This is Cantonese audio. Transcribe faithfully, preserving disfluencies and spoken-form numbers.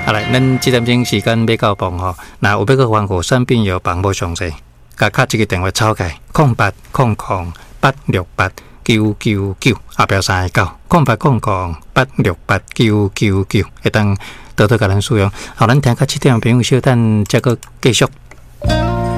好来，咱这点钟时间要到磅吼，那有要个番号产品药磅无详细，甲卡这个电话抄起来，空八空空八六八九九九，后壁三个九，空八空空八六八九九九，会当多多甲咱使用。好，咱听到这点朋友稍等，再个继续。